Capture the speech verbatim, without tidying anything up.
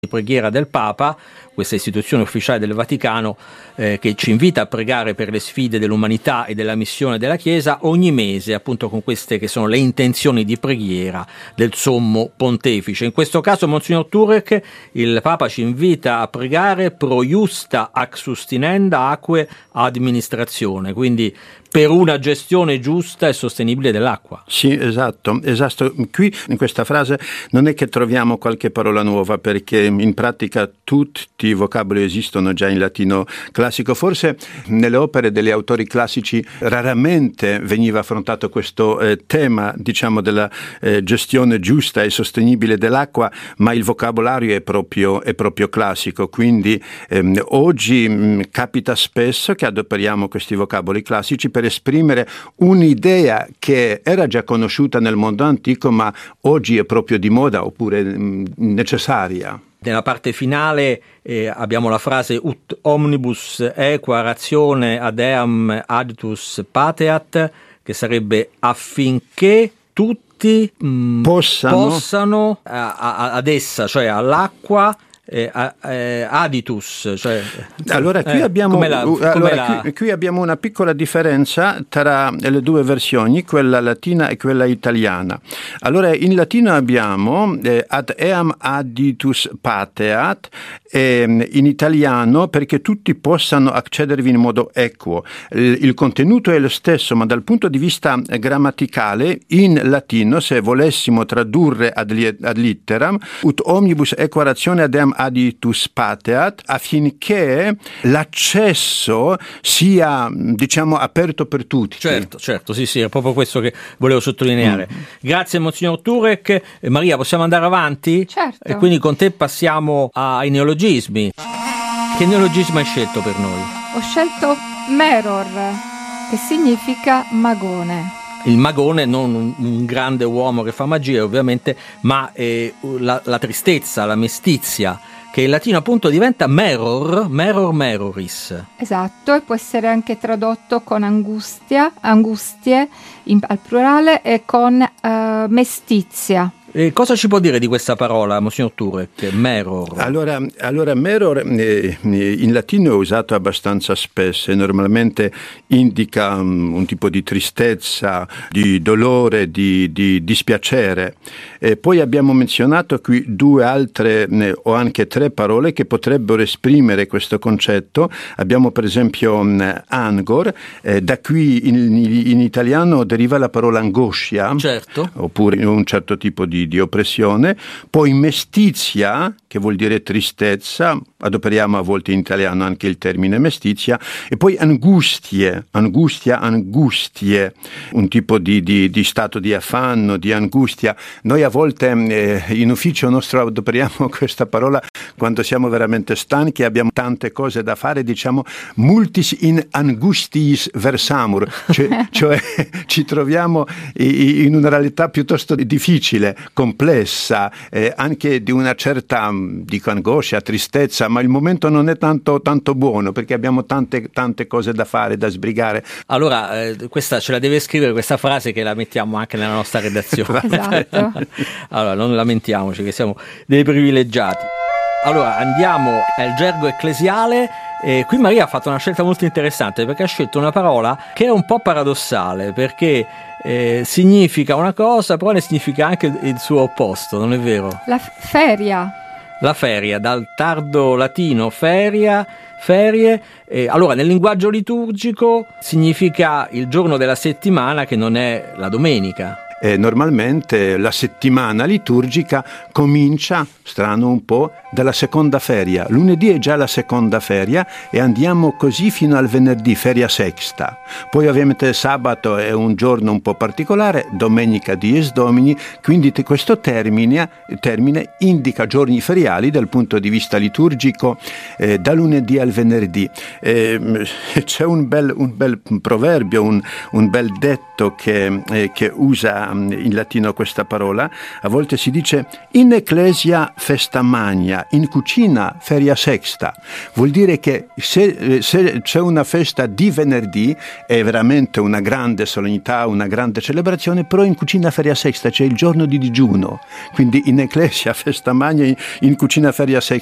di preghiera del Papa, questa istituzione ufficiale del Vaticano eh, che ci invita a pregare per le sfide dell'umanità e della missione della Chiesa ogni mese, appunto con queste che sono le intenzioni di preghiera del Sommo Pontefice. In questo caso, Monsignor Turek, il Papa ci invita a pregare pro iusta ac sustinenda aquae administrazione, quindi per una gestione giusta e sostenibile dell'acqua. Sì, esatto, esatto. Qui in questa frase non è che troviamo qualche parola nuova, perché in pratica tutti i vocaboli esistono già in latino classico. Forse nelle opere degli autori classici raramente veniva affrontato questo eh, tema, diciamo, della eh, gestione giusta e sostenibile dell'acqua, ma il vocabolario è proprio, è proprio classico. Quindi ehm, oggi mh, capita spesso che adoperiamo questi vocaboli classici per esprimere un'idea che era già conosciuta nel mondo antico, ma oggi è proprio di moda oppure mh, necessaria. Nella parte finale eh, abbiamo la frase ut omnibus equa ratione ad eam aditus pateat, che sarebbe affinché tutti mh, possano, possano a, a, ad essa, cioè all'acqua, Eh, eh, aditus, cioè, allora qui, eh, abbiamo, la, allora la... qui, qui abbiamo una piccola differenza tra le due versioni, quella latina e quella italiana. Allora in latino abbiamo eh, ad eam aditus pateat, e in italiano perché tutti possano accedervi in modo equo. Il, il contenuto è lo stesso, ma dal punto di vista grammaticale in latino, se volessimo tradurre ad, ad litteram, ut omnibus equa ratione ad eam aditus pateat, affinché l'accesso sia, diciamo, aperto per tutti. Certo, certo, sì, sì, è proprio questo che volevo sottolineare. Mm. Grazie, Monsignor Turek. Eh, Maria, possiamo andare avanti? Certo. E quindi con te passiamo ai neologismi. Che neologismo hai scelto per noi? Ho scelto Meror, che significa magone. Il magone, non un, un grande uomo che fa magia ovviamente, ma eh, la, la tristezza, la mestizia, che in latino appunto diventa meror, meror meroris. Esatto, e può essere anche tradotto con angustia, angustie in, al plurale, e con uh, mestizia. E cosa ci può dire di questa parola, Monsignor Turek, meror? Allora, allora meror eh, in latino è usato abbastanza spesso e normalmente indica um, un tipo di tristezza, di dolore, di, di dispiacere. E poi abbiamo menzionato qui due altre eh, o anche tre parole che potrebbero esprimere questo concetto. Abbiamo per esempio um, angor, eh, da qui in, in italiano deriva la parola angoscia, certo, oppure un certo tipo di di oppressione. Poi mestizia, che vuol dire tristezza, adoperiamo a volte in italiano anche il termine mestizia, e poi angustie, angustia, angustie, un tipo di, di, di stato di affanno, di angustia. Noi a volte eh, in ufficio nostro adoperiamo questa parola quando siamo veramente stanchi, abbiamo tante cose da fare, diciamo multis in angustiis versamur, cioè, cioè ci troviamo in una realtà piuttosto difficile, complessa, eh, anche di una certa, dico, angoscia, tristezza, ma il momento non è tanto, tanto buono perché abbiamo tante, tante cose da fare, da sbrigare. Allora, eh, questa ce la deve scrivere questa frase, che la mettiamo anche nella nostra redazione. Esatto. Allora, non lamentiamoci che siamo dei privilegiati. Allora, andiamo al gergo ecclesiale. E qui Maria ha fatto una scelta molto interessante, perché ha scelto una parola che è un po' paradossale, perché eh, significa una cosa, però ne significa anche il, il suo opposto, non è vero? La f- feria. La feria, dal tardo latino feria, ferie. Eh, allora, nel linguaggio liturgico significa il giorno della settimana che non è la domenica. E normalmente la settimana liturgica comincia, strano un po', dalla seconda feria. Lunedì è già la seconda feria e andiamo così fino al venerdì, feria sexta. Poi ovviamente sabato è un giorno un po' particolare, domenica dies domini, quindi questo termine, termine indica giorni feriali dal punto di vista liturgico, eh, da lunedì al venerdì. Eh, c'è un bel, un bel proverbio, un, un bel detto che, eh, che usa in latino questa parola, a volte si dice in ecclesia festa magna, in cucina feria sexta. Vuol dire che se, se c'è una festa di venerdì è veramente una grande solennità, una grande celebrazione, però in cucina feria sexta c'è il giorno di digiuno, quindi in ecclesia festa magna, in, in cucina feria sexta